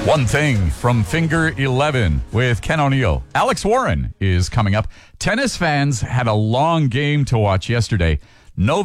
One thing from Finger 11 with Ken O'Neill. Alex Warren is coming up. Tennis fans had a long game to watch yesterday. Novak